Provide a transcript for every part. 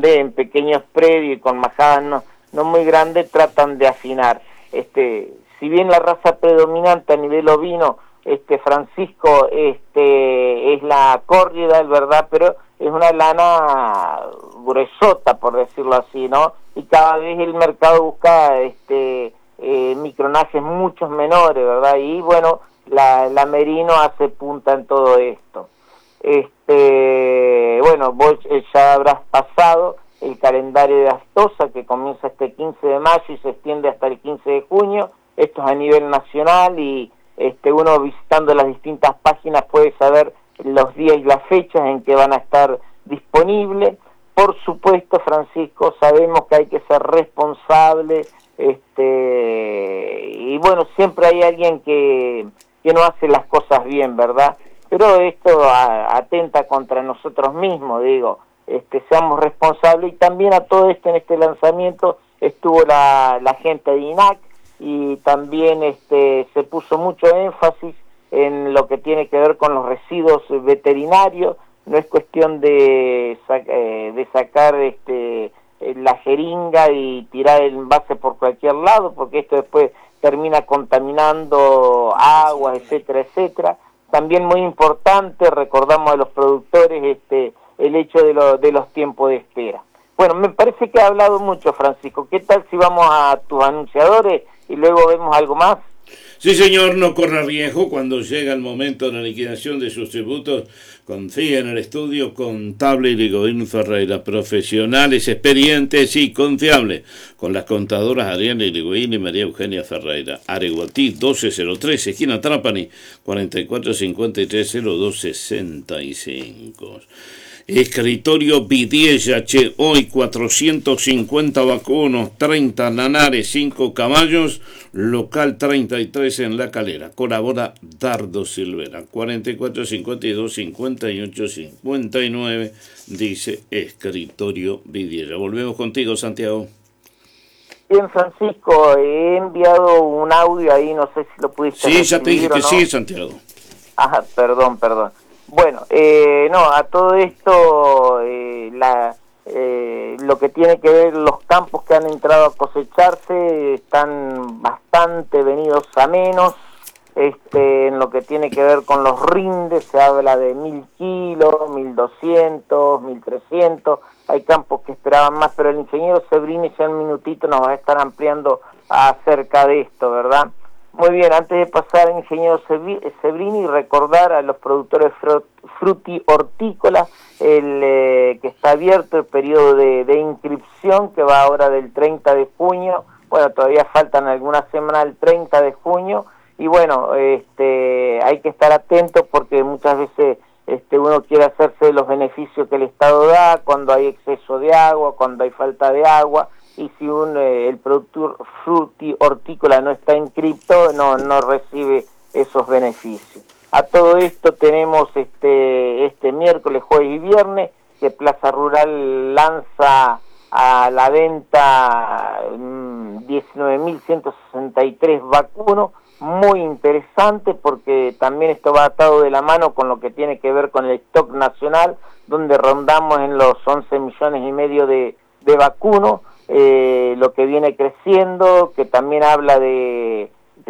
donde en pequeños predios y con majadas no muy grandes tratan de afinar. Si bien la raza predominante a nivel ovino, Francisco, es la córrida, ¿verdad? Pero es una lana gruesota, por decirlo así, ¿no? Y cada vez el mercado busca micronajes muchos menores, ¿verdad? Y bueno, la merino hace punta en todo esto. Bueno, vos ya habrás pasado el calendario de Astosa, que comienza este 15 de mayo y se extiende hasta el 15 de junio. Esto es a nivel nacional y uno visitando las distintas páginas puede saber los días y las fechas en que van a estar disponibles. Por supuesto, Francisco, sabemos que hay que ser responsable, y bueno, siempre hay alguien que no hace las cosas bien, ¿verdad? Pero esto atenta contra nosotros mismos, digo, seamos responsables. Y también a todo esto, en este lanzamiento estuvo la gente de INAC, y también se puso mucho énfasis en lo que tiene que ver con los residuos veterinarios. No es cuestión de sacar la jeringa y tirar el envase por cualquier lado, porque esto después termina contaminando aguas, etcétera, etcétera. También muy importante, recordamos a los productores el hecho de los tiempos de espera. Bueno, me parece que ha hablado mucho, Francisco. ¿Qué tal si vamos a tus anunciadores y luego vemos algo más? Sí, señor, no corra riesgo cuando llega el momento de la liquidación de sus tributos. Confía en el estudio contable y Rigoberto Ferreira, profesionales, experientes y confiables, con las contadoras Adriana Irigoyen y María Eugenia Ferreira. Areguatí 1203, esquina Trapani, 44530265. Escritorio Vidiella, hoy 450 vacunos, 30 lanares, 5 caballos, local 33 en La Calera. Colabora Dardo Silvera, 4452-5859, dice Escritorio Vidiella. Volvemos contigo, Santiago. Bien, Francisco, he enviado un audio ahí, no sé si lo pudiste Sí, ya te dije que no. sí, Santiago. Ajá, perdón. Bueno, a todo esto, lo que tiene que ver, los campos que han entrado a cosecharse están bastante venidos a menos. En lo que tiene que ver con los rindes, se habla de 1000 kilos, 1200, 1300. Hay campos que esperaban más, pero el ingeniero Sebrini ya en un minutito nos va a estar ampliando acerca de esto, ¿verdad? Muy bien, antes de pasar al ingeniero Sebrini, recordar a los productores frutihortícolas que está abierto el periodo de inscripción, que va ahora del 30 de junio, bueno, todavía faltan algunas semanas al 30 de junio, y bueno, hay que estar atentos porque muchas veces uno quiere hacerse de los beneficios que el Estado da cuando hay exceso de agua, cuando hay falta de agua, y si el productor frutihortícola no está inscripto, no recibe esos beneficios. A todo esto tenemos este miércoles, jueves y viernes que Plaza Rural lanza a la venta 19.163 vacunos, muy interesante porque también esto va atado de la mano con lo que tiene que ver con el stock nacional, donde rondamos en los 11 millones y medio de vacunos. Lo que viene creciendo, que también habla de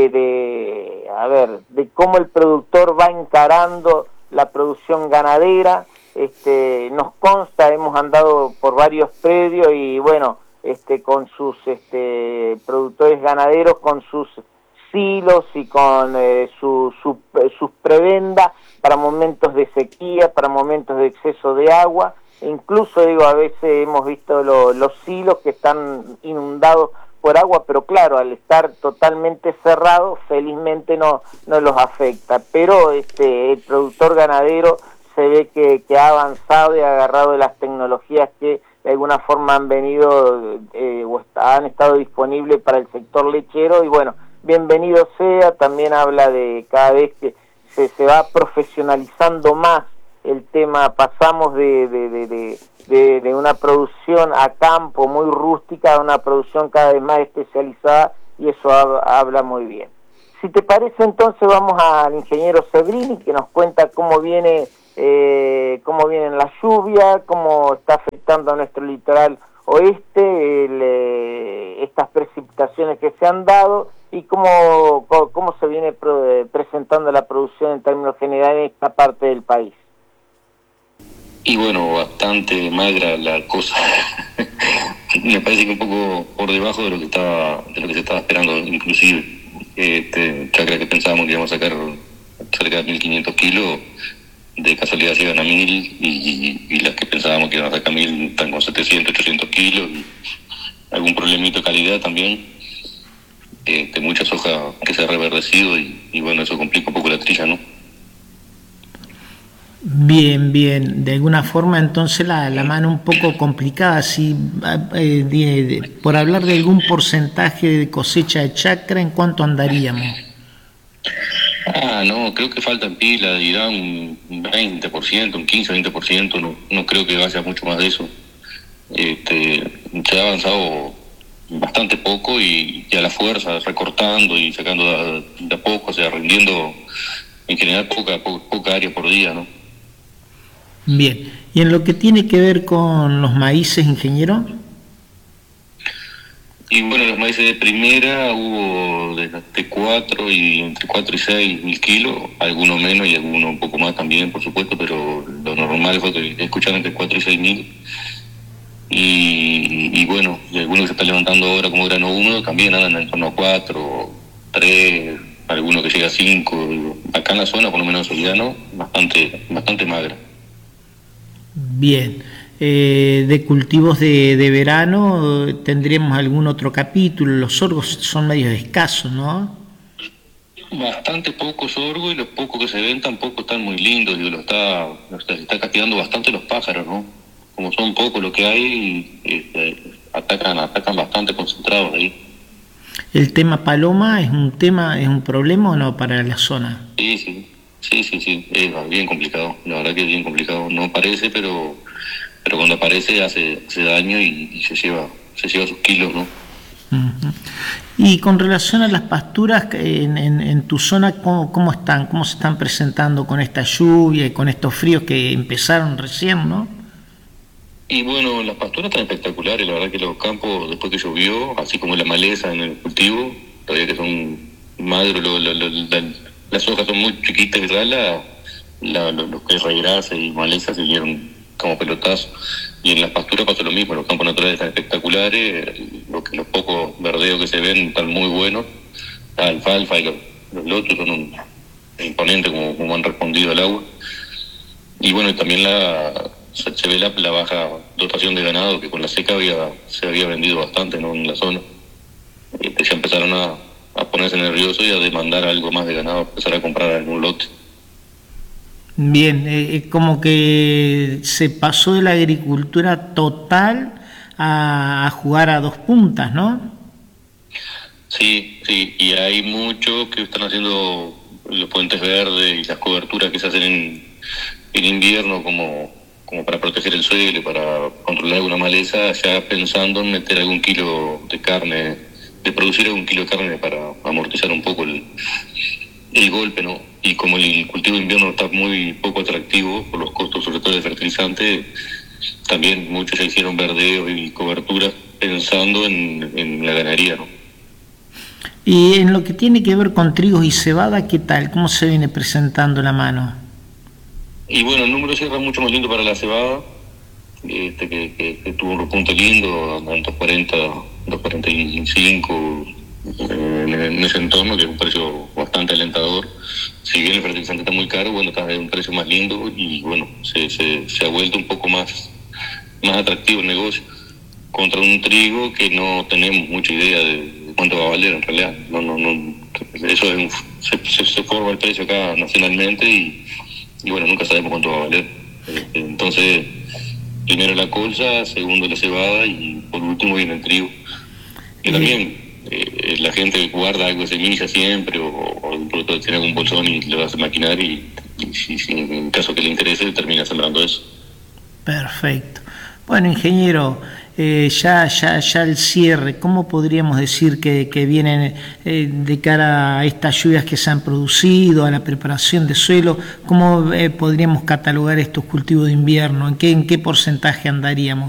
cómo el productor va encarando la producción ganadera. Nos consta, hemos andado por varios predios y bueno, con sus productores ganaderos, con sus silos y con sus prebendas para momentos de sequía, para momentos de exceso de agua. Incluso, a veces hemos visto los silos que están inundados por agua, pero claro, al estar totalmente cerrados, felizmente no los afecta. Pero el productor ganadero se ve que ha avanzado y ha agarrado de las tecnologías que de alguna forma han venido o han estado disponibles para el sector lechero, y bueno, bienvenido sea. También habla de cada vez que se va profesionalizando más el tema, pasamos de una producción a campo muy rústica a una producción cada vez más especializada, y eso habla muy bien. Si te parece, entonces vamos al ingeniero Sebrini, que nos cuenta cómo viene la lluvia, cómo está afectando afectando a nuestro litoral oeste estas precipitaciones que se han dado y cómo se viene presentando la producción en términos generales en esta parte del país. Y bueno, bastante magra la cosa. Me parece que un poco por debajo de lo que se estaba esperando, inclusive. Chacras que pensábamos que íbamos a sacar cerca de 1.500 kilos, de casualidad llegan a 1.000, y las que pensábamos que iban a sacar 1.000 están con 700, 800 kilos, y algún problemito de calidad también. Mucha soja que se ha reverdecido, y bueno, eso complica un poco la trilla, ¿no? Bien, de alguna forma entonces la mano un poco complicada, si por hablar de algún porcentaje de cosecha de chacra, ¿en cuánto andaríamos? No, creo que falta en pila, dirá un 20%, un 15-20%, no creo que vaya mucho más de eso. Se ha avanzado bastante poco y a la fuerza, recortando y sacando de a poco, o sea, rindiendo en general poca área por día, ¿no? Bien, ¿y en lo que tiene que ver con los maíces, ingeniero? Y bueno, los maíces de primera hubo de entre 4 y 6 mil kilos, algunos menos y algunos un poco más también, por supuesto, pero lo normal fue que escucharon entre 4 y 6 mil. Y bueno, y algunos que se están levantando ahora como grano húmedo también andan en torno a 4, 3, algunos que llega a 5. Acá en la zona, por lo menos Soliano, bastante magra. Bien, de cultivos de verano tendremos algún otro capítulo. Los sorgos son medio escasos, ¿no? Bastante poco sorgo, y los pocos que se ven tampoco están muy lindos. Digo, está castigando bastante los pájaros, ¿no? Como son pocos lo que hay, atacan bastante concentrados ahí. ¿El tema paloma es un problema o no para la zona? Sí, es bien complicado, la verdad que es bien complicado. No parece, pero cuando aparece hace daño y se lleva sus kilos, ¿no? Uh-huh. Y con relación a las pasturas en tu zona, ¿cómo están? ¿Cómo se están presentando con esta lluvia y con estos fríos que empezaron recién, no? Y bueno, las pasturas están espectaculares, la verdad que los campos, después que llovió, así como la maleza en el cultivo, todavía que son magros, las hojas son muy chiquitas, ¿verdad? Lo que es regrasa y maleza se dieron como pelotazos. Y en las pasturas pasa lo mismo, los campos naturales están espectaculares, los pocos verdeos que se ven están muy buenos. La alfalfa y los lotos son imponentes como han respondido al agua. Y bueno, también se ve la baja dotación de ganado, que con la seca se había vendido bastante, ¿no? En la zona. Ya empezaron a ponerse nerviosos y a demandar algo más de ganado, a empezar a comprar algún lote. Bien, como que se pasó de la agricultura total a jugar a dos puntas, ¿no? Sí, y hay muchos que están haciendo los puentes verdes y las coberturas que se hacen en invierno como para proteger el suelo, para controlar alguna maleza, ya pensando en meter algún kilo de carne, de producir algún kilo de carne para amortizar un poco el golpe, ¿no? Y como el cultivo de invierno está muy poco atractivo por los costos, sobre todo de fertilizante, también muchos ya hicieron verdeos y coberturas pensando en la ganadería, ¿no? Y en lo que tiene que ver con trigos y cebada, ¿qué tal? ¿Cómo se viene presentando la mano? Y bueno, el número cierra mucho más lindo para la cebada, que tuvo un repunte lindo, en 240, 245, en ese entorno, que es un precio bastante alentador. Si bien el fertilizante está muy caro, bueno, está en un precio más lindo y bueno, se ha vuelto un poco más atractivo el negocio, contra un trigo que no tenemos mucha idea de cuánto va a valer en realidad. Eso se forma el precio acá nacionalmente y bueno, nunca sabemos cuánto va a valer. Entonces, primero la colza, segundo la cebada y por último viene el trigo. Que también la gente guarda algo de semilla siempre o un producto tiene algún bolsón y lo hace maquinar y si en caso que le interese termina sembrando eso. Perfecto. Bueno, ingeniero, ya el cierre, ¿cómo podríamos decir que vienen de cara a estas lluvias que se han producido, a la preparación de suelo? ¿Cómo podríamos catalogar estos cultivos de invierno? ¿En qué porcentaje andaríamos?